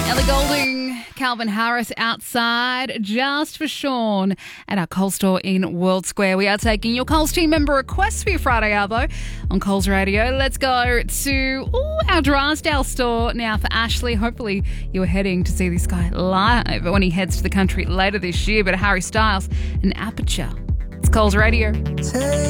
Ellie Goulding, Calvin Harris outside just for Sean at our Coles store in World Square. We are taking your Coles team member requests for your Friday Arvo on Coles Radio. Let's go to our Drysdale store now for Ashley. Hopefully you're heading to see this guy live when he heads to the country later this year. But Harry Styles and Aperture. It's Coles Radio.